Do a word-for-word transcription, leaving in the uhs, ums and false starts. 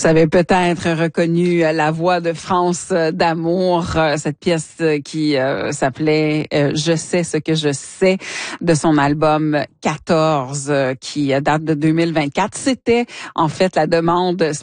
Vous avez peut-être reconnu la voix de France d'amour, cette pièce qui euh, s'appelait euh, « Je sais ce que je sais » de son album quatorze, euh, qui date de deux mille vingt-quatre. C'était en fait la demande